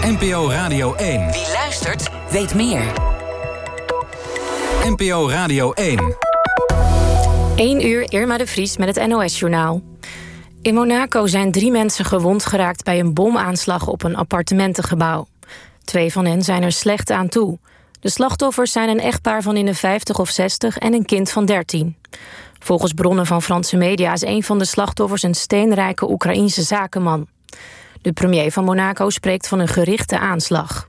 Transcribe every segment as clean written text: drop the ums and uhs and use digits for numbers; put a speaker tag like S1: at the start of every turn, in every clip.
S1: NPO Radio 1.
S2: Wie luistert, weet meer.
S1: NPO Radio 1.
S3: 1 uur, Irma de Vries met het NOS-journaal. In Monaco zijn 3 mensen gewond geraakt bij een bomaanslag op een appartementengebouw. 2 van hen zijn er slecht aan toe. De slachtoffers zijn een echtpaar van in de 50 of 60 en een kind van 13. Volgens bronnen van Franse media is een van de slachtoffers een steenrijke Oekraïense zakenman. De premier van Monaco spreekt van een gerichte aanslag.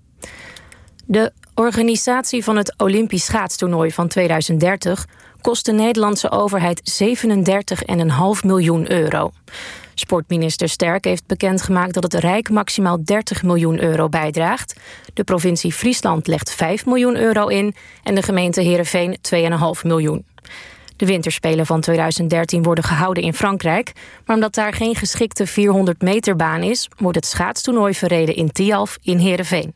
S3: De organisatie van het Olympisch schaatstoernooi van 2030 kost de Nederlandse overheid 37,5 miljoen euro. Sportminister Sterk heeft bekendgemaakt dat het Rijk maximaal 30 miljoen euro bijdraagt. De provincie Friesland legt 5 miljoen euro in en de gemeente Heerenveen 2,5 miljoen. De winterspelen van 2013 worden gehouden in Frankrijk, maar omdat daar geen geschikte 400 meter baan is, wordt het schaatstoernooi verreden in Tialf in Heerenveen.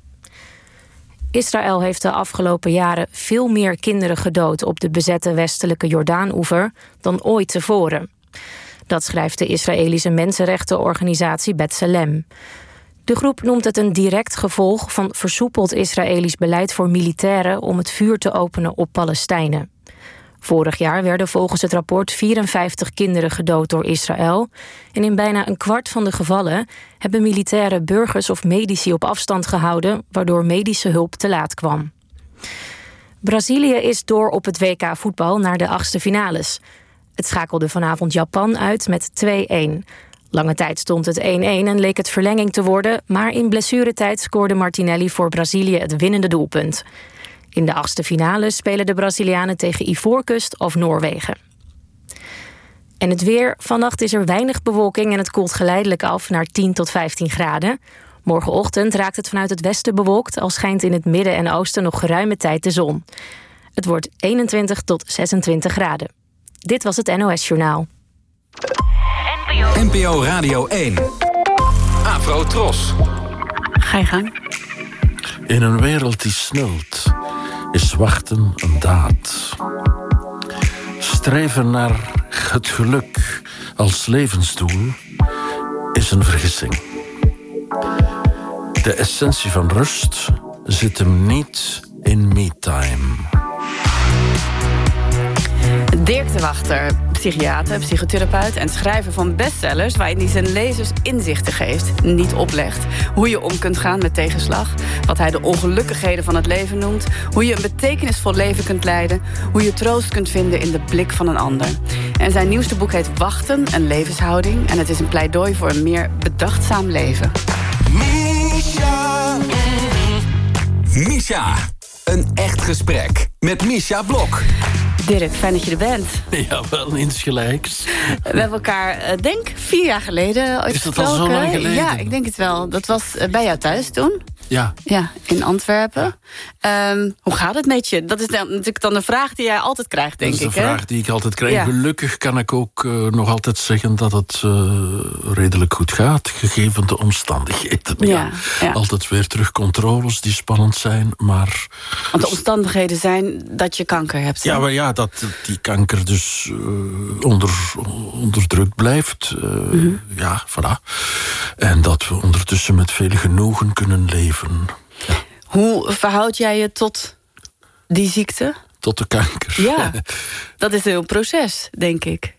S3: Israël heeft de afgelopen jaren veel meer kinderen gedood op de bezette westelijke Jordaan-oever dan ooit tevoren. Dat schrijft de Israëlische mensenrechtenorganisatie B'Tselem. De groep noemt het een direct gevolg van versoepeld Israëlisch beleid voor militairen om het vuur te openen op Palestijnen. Vorig jaar werden volgens het rapport 54 kinderen gedood door Israël. En in bijna een kwart van de gevallen hebben militairen burgers of medici op afstand gehouden, waardoor medische hulp te laat kwam. Brazilië is door op het WK voetbal naar de 8e finales. Het schakelde vanavond Japan uit met 2-1. Lange tijd stond het 1-1 en leek het verlenging te worden, maar in blessuretijd scoorde Martinelli voor Brazilië het winnende doelpunt. In de 8e finale spelen de Brazilianen tegen Ivoorkust of Noorwegen. En het weer. Vannacht is er weinig bewolking en het koelt geleidelijk af naar 10 tot 15 graden. Morgenochtend raakt het vanuit het westen bewolkt, al schijnt in het midden en oosten nog geruime tijd de zon. Het wordt 21 tot 26 graden. Dit was het NOS-journaal.
S1: NPO Radio 1. Afro Tros.
S4: Ga je gang.
S5: In een wereld die snelt, is wachten een daad. Streven naar het geluk als levensdoel is een vergissing. De essentie van rust zit hem niet in me-time.
S4: Dirk de Wachter, psychiater, psychotherapeut en schrijver van bestsellers waarin hij zijn lezers inzichten geeft, niet oplegt. Hoe je om kunt gaan met tegenslag, wat hij de ongelukkigheden van het leven noemt, hoe je een betekenisvol leven kunt leiden, hoe je troost kunt vinden in de blik van een ander. En zijn nieuwste boek heet Wachten, een levenshouding, en het is een pleidooi voor een meer bedachtzaam leven.
S1: Misha. Een echt gesprek met Misha Blok.
S4: Dirk, fijn dat je er bent.
S5: Ja, wel insgelijks.
S4: We hebben elkaar, denk 4 jaar geleden ooit
S5: Is dat
S4: gesproken.
S5: al zo lang geleden?
S4: Ja, ik denk het wel. Dat was bij jou thuis toen.
S5: Ja.
S4: Ja, in Antwerpen. Hoe gaat het met je? Dat is natuurlijk dan een vraag die jij altijd krijgt, denk ik.
S5: Dat is de vraag die ik altijd krijg.
S4: Ja.
S5: Gelukkig kan ik ook nog altijd zeggen dat het redelijk goed gaat, gegeven de omstandigheden.
S4: Ja.
S5: Altijd weer terug controles die spannend zijn, maar...
S4: Want de omstandigheden zijn dat je kanker hebt.
S5: Ja, maar ja, dat die kanker dus onderdrukt blijft. Ja, voilà. En dat we ondertussen met veel genoegen kunnen leven. Ja.
S4: Hoe verhoud jij je tot die ziekte?
S5: Tot de kanker.
S4: Ja, dat is een heel proces, denk ik.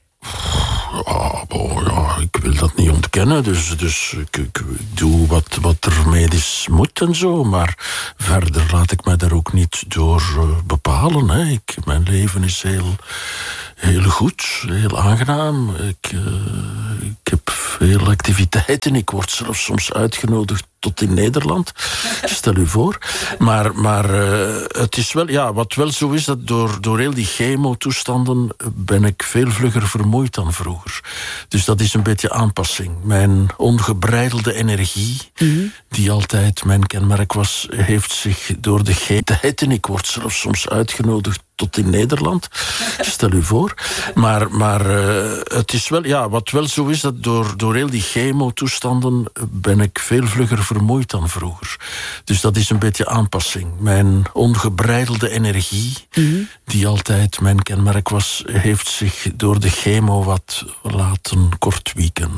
S5: Ja, ik wil dat niet ontkennen. Dus ik doe wat er medisch moet en zo. Maar verder laat ik mij daar ook niet door bepalen. Hè. Mijn leven is heel goed, heel aangenaam. Ik heb veel activiteiten. Ik word zelfs soms uitgenodigd tot in Nederland. Stel u voor. Maar het is wel... Ja, wat wel zo is, dat door heel die chemotoestanden ben ik veel vlugger vermoeid dan vroeger. Dus dat is een beetje aanpassing. Mijn ongebreidelde energie, die altijd mijn kenmerk was, heeft zich door de chemotoestanden... Ik word zelfs soms uitgenodigd tot in Nederland. Stel u voor. Maar het is wel... Ja, wat wel zo is, dat door heel die chemotoestanden ben ik veel vlugger vermoeid dan vroeger. Dus dat is een beetje aanpassing. Mijn ongebreidelde energie, die altijd mijn kenmerk was, heeft zich door de chemo wat laten kortwieken.